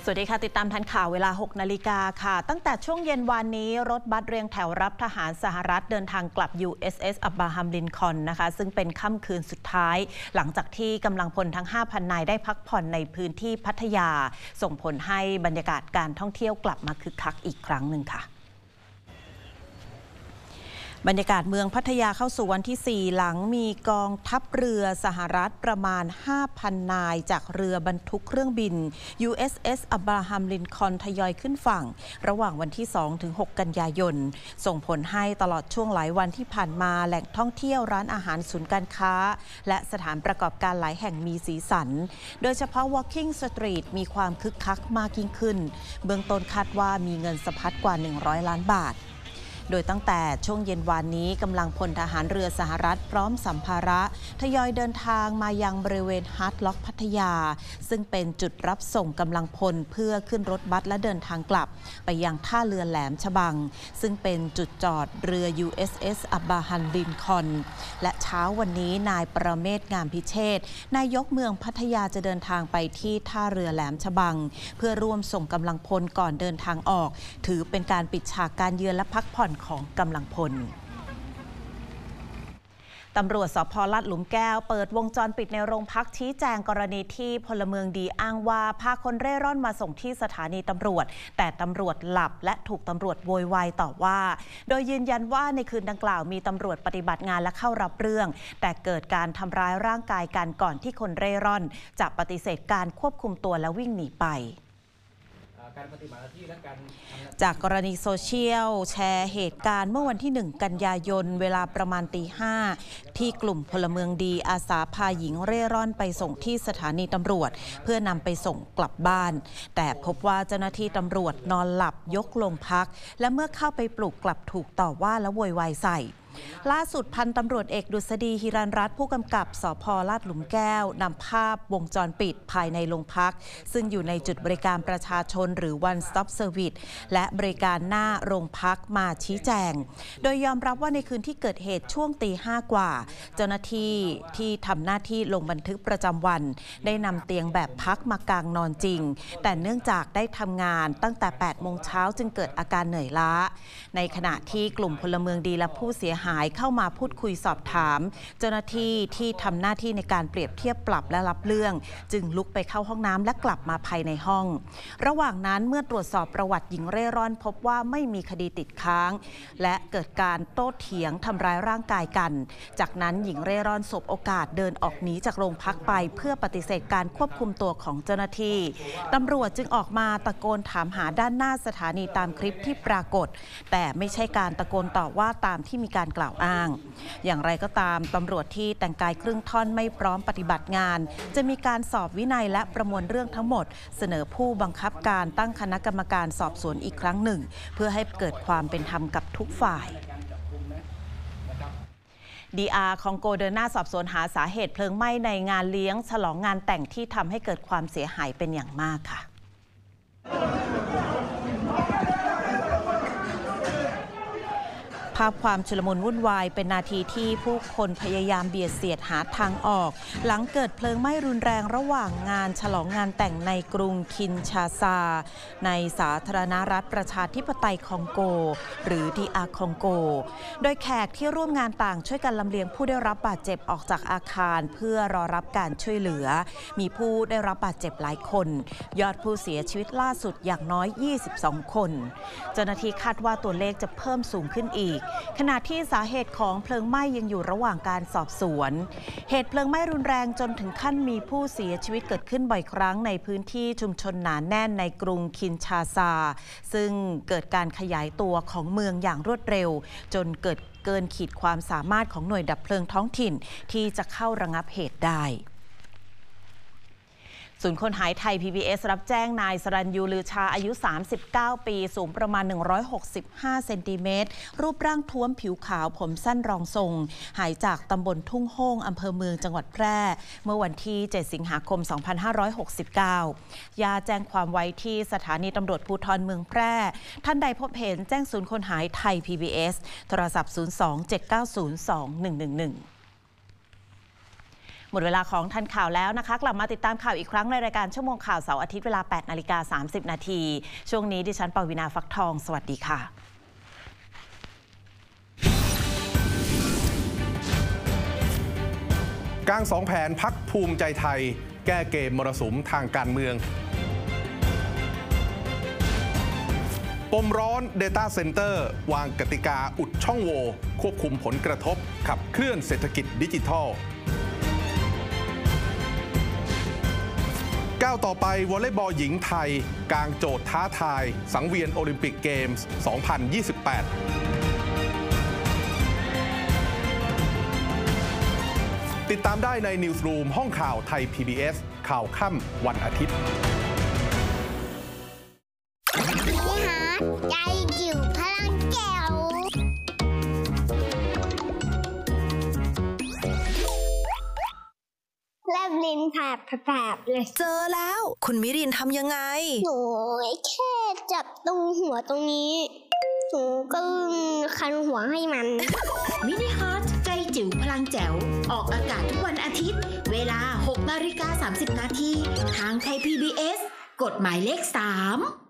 สวัสดีค่ะติดตามทันข่าวเวลา 6 นาฬิกาค่ะตั้งแต่ช่วงเย็นวานนี้รถบัสเรียงแถวรับทหารสหรัฐเดินทางกลับ USS อับราฮัมลินคอล์นนะคะซึ่งเป็นค่ำคืนสุดท้ายหลังจากที่กำลังพลทั้ง 5,000 นายได้พักผ่อนในพื้นที่พัทยาส่งผลให้บรรยากาศการท่องเที่ยวกลับมาคึกคักอีกครั้งหนึ่งค่ะบรรยากาศเมืองพัทยาเข้าสู่วันที่ 4 หลังมีกองทัพเรือสหรัฐประมาณ 5,000 นายจากเรือบรรทุกเครื่องบิน USS อับราฮัมลินคอล์นทยอยขึ้นฝั่งระหว่างวันที่ 2-6 กันยายนส่งผลให้ตลอดช่วงหลายวันที่ผ่านมาแหล่งท่องเที่ยวร้านอาหารศูนย์การค้าและสถานประกอบการหลายแห่งมีสีสันโดยเฉพาะ Walking Street มีความคึกคักมากยิ่งขึ้นเบื้องต้นคาดว่ามีเงินสะพัดกว่า 100 ล้านบาทโดยตั้งแต่ช่วงเย็นวานนี้กำลังพลทหารเรือสหรัฐพร้อมสัมภาระทยอยเดินทางมายังบริเวณฮาร์ดล็อกพัทยาซึ่งเป็นจุดรับส่งกำลังพลเพื่อขึ้นรถบัสและเดินทางกลับไปยังท่าเรือแหลมฉบังซึ่งเป็นจุดจอดเรือ USS อับราฮัมลินคอล์นและเช้าวันนี้นายประเมศงามพิเชษฐ์นายกเมืองพัทยาจะเดินทางไปที่ท่าเรือแหลมฉบังเพื่อร่วมส่งกำลังพลก่อนเดินทางออกถือเป็นการปิดฉากการเยือนและพักผ่อนของกำลังพลตำรวจสภ.ลาดหลุมแก้วเปิดวงจรปิดในโรงพักชี้แจงกรณีที่พลเมืองดีอ้างว่าพาคนเร่ร่อนมาส่งที่สถานีตำรวจแต่ตำรวจหลับและถูกตำรวจโวยวายต่อว่าโดยยืนยันว่าในคืนดังกล่าวมีตำรวจปฏิบัติงานและเข้ารับเรื่องแต่เกิดการทำร้ายร่างกายกันก่อนที่คนเร่ร่อนจะปฏิเสธการควบคุมตัวและวิ่งหนีไปจากกรณีโซเชียลแชร์เหตุการณ์เมื่อวันที่ 1 กันยายนเวลาประมาณตี 5ที่กลุ่มพลเมืองดีอาสาพาหญิงเร่ร่อนไปส่งที่สถานีตำรวจเพื่อนำไปส่งกลับบ้านแต่พบว่าเจ้าหน้าที่ตำรวจนอนหลับยกโรงพักและเมื่อเข้าไปปลุกกลับถูกต่อว่าและโวยวายใส่ล่าสุดพันตำรวจเอกดุษฎีหิรัญรัตน์ผู้กำกับสภ.ลาดหลุมแก้วนำภาพวงจรปิดภายในโรงพักซึ่งอยู่ในจุดบริการประชาชนหรือ One Stop Service และบริการหน้าโรงพักมาชี้แจงโดยยอมรับว่าในคืนที่เกิดเหตุช่วงตี 5 กว่าเจ้าหน้าที่ที่ทำหน้าที่ลงบันทึกประจำวันได้นำเตียงแบบพักมากางนอนจริงแต่เนื่องจากได้ทำงานตั้งแต่ 8 โมงเช้าจึงเกิดอาการเหนื่อยล้าในขณะที่กลุ่มพลเมืองดีและผู้เสียหายเข้ามาพูดคุยสอบถามเจ้าหน้าที่ที่ทำหน้าที่ในการเปรียบเทียบปรับและรับเรื่องจึงลุกไปเข้าห้องน้ำและกลับมาภายในห้องระหว่างนั้นเมื่อตรวจสอบประวัติหญิงเร่ร่อนพบว่าไม่มีคดีติดค้างและเกิดการโต้เถียงทำร้ายร่างกายกันจากนั้นหญิงเร่ร่อนสบโอกาสเดินออกหนีจากโรงพักไปเพื่อปฏิเสธการควบคุมตัวของเจ้าหน้าที่ตำรวจจึงออกมาตะโกนถามหาด้านหน้าสถานีตามคลิปที่ปรากฏแต่ไม่ใช่การตะโกนต่อว่าตามที่มีการกล่าวอ้างอย่างไรก็ตามตำรวจที่แต่งกายครึ่งท่อนไม่พร้อมปฏิบัติงานจะมีการสอบวินัยและประมวลเรื่องทั้งหมดเสนอผู้บังคับการตั้งคณะกรรมการสอบสวนอีกครั้งหนึ่งเพื่อให้เกิดความเป็นธรรมกับทุกฝ่ายDR คองโกเดินหน้าสอบสวนหาสาเหตุเพลิงไหม้ในงานเลี้ยงฉลองงานแต่งที่ทำให้เกิดความเสียหายเป็นอย่างมากค่ะภาพความชุลมุนวุ่นวายเป็นนาทีที่ผู้คนพยายามเบียดเสียดหาทางออกหลังเกิดเพลิงไหม้รุนแรงระหว่างงานฉลองงานแต่งในกรุงคินชาซาในสาธารณรัฐประชาธิปไตยคองโกหรือ DR คองโกโดยแขกที่ร่วมงานต่างช่วยกันลำเลียงผู้ได้รับบาดเจ็บออกจากอาคารเพื่อรอรับการช่วยเหลือมีผู้ได้รับบาดเจ็บหลายคนยอดผู้เสียชีวิตล่าสุดอย่างน้อย22คนเจ้าหน้าที่คาดว่าตัวเลขจะเพิ่มสูงขึ้นอีกขณะที่สาเหตุของเพลิงไหม้ยังอยู่ระหว่างการสอบสวนเหตุเพลิงไหม้รุนแรงจนถึงขั้นมีผู้เสียชีวิตเกิดขึ้นบ่อยครั้งในพื้นที่ชุมชนหนาแน่นในกรุงคินชาซาซึ่งเกิดการขยายตัวของเมืองอย่างรวดเร็วจนเกินขีดความสามารถของหน่วยดับเพลิงท้องถิ่นที่จะเข้าระงับเหตุได้ศูนย์คนหายไทย PBS รับแจ้งนายสรัญยูลือชาอายุ39ปีสูงประมาณ165เซนติเมตรรูปร่างท้วมผิวขาวผมสั้นรองทรงหายจากตำบลทุ่งโฮ่งอำเภอเมืองจังหวัดแพร่เมื่อวันที่7สิงหาคม2569ญาติแจ้งความไว้ที่สถานีตำรวจภูธรเมืองแพร่ท่านใดพบเห็นแจ้งศูนย์คนหายไทย PBS โทรศัพท์02 790 2111 หมดเวลาของทันข่าวแล้วนะคะกลับมาติดตามข่าวอีกครั้งในรายการชั่วโมงข่าวเสาร์อาทิตย์เวลา 8:30 น.ช่วงนี้ดิฉันปวีณาฟักทองสวัสดีค่ะกาง2 แผนพรรคภูมิใจไทยแก้เกมมรสุมทางการเมืองปมร้อน Data Center วางกติกาอุดช่องโหว่ควบคุมผลกระทบขับเคลื่อนเศรษฐกิจดิจิทัลก้าวต่อไปวอลเลย์บอลหญิงไทยกางโจทย์ท้าทายสังเวียนโอลิมปิกเกมส์ 2028 ติดตามได้ใน Newsroom ห้องข่าวไทย PBS ข่าวค่ำวันอาทิตย์ใจจิ๋วพลังแจ๋วแลบลิ้นแผลบเลยเจอแล้วคุณมิรินทำยังไงหนูแค่จับตรงหัวตรงนี้หนูก็คันหัวให้มันมินิฮาร์ทใจจิ๋วพลังแจ๋วออกอากาศทุกวันอาทิตย์เวลา 6:30 น.ทางไทย PBS กฎหมายเลข 3